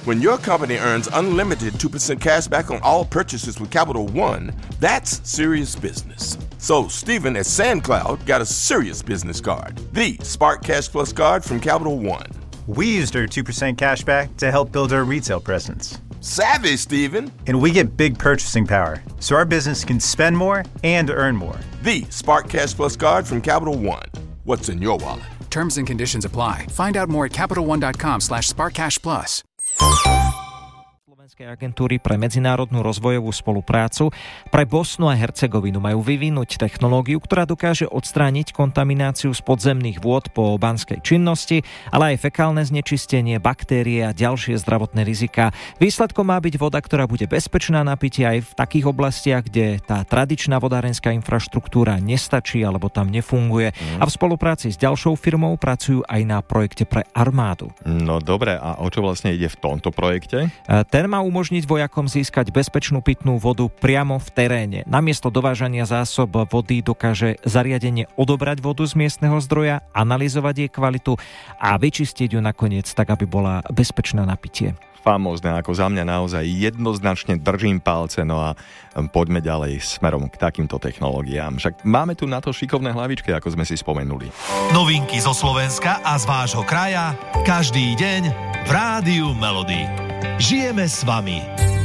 When your company earns unlimited 2% cash back on all purchases with Capital One, that's serious business. So Stephen at SandCloud got a serious business card, the Spark Cash Plus card from Capital One. We used our 2% cash back to help build our retail presence. Savvy, Stephen. And we get big purchasing power, so our business can spend more and earn more. The Spark Cash Plus card from Capital One. What's in your wallet? Terms and conditions apply. Find out more at CapitalOne.com/SparkCashPlus. Slovenskej agentúry pre medzinárodnú rozvojovú spoluprácu pre Bosnu a Hercegovinu majú vyvinúť technológiu, ktorá dokáže odstrániť kontamináciu z podzemných vôd po banskej činnosti, ale aj fekálne znečistenie, baktérie a ďalšie zdravotné riziká. Výsledkom má byť voda, ktorá bude bezpečná na pitie aj v takých oblastiach, kde tá tradičná vodárenská infraštruktúra nestačí alebo tam nefunguje. A v spolupráci s ďalšou firmou pracujú aj na projekte pre armádu. No dobre, a o čo vlastne ide v tomto projekte? Ten má umožniť vojakom získať bezpečnú pitnú vodu priamo v teréne. Namiesto dovážania zásob vody dokáže zariadenie odobrať vodu z miestneho zdroja, analyzovať jej kvalitu a vyčistiť ju nakoniec tak, aby bola bezpečná na pitie. Famózne, ako za mňa naozaj jednoznačne držím palce, no a poďme ďalej smerom k takýmto technológiám. Však máme tu na to šikovné hlavičky, ako sme si spomenuli. Novinky zo Slovenska a z vášho kraja každý deň v Rádiu Melody. Žijeme s vami.